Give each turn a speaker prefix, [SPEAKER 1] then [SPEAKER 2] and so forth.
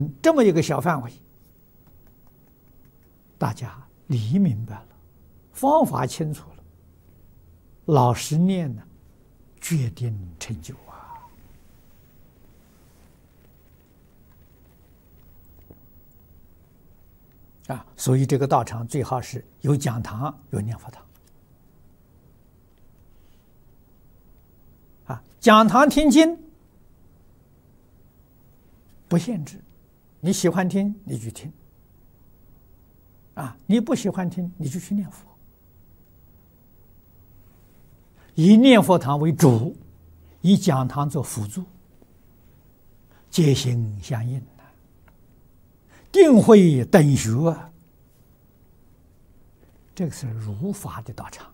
[SPEAKER 1] 这么一个小范围，大家理明白了，方法清楚了，老实念呢，决定成就啊！所以这个道场最好是有讲堂，有念佛堂。讲堂听经不限制，你喜欢听你去听，你不喜欢听你就去念佛，以念佛堂为主，以讲堂做辅助，皆行相应定慧等学这个是如法的道场。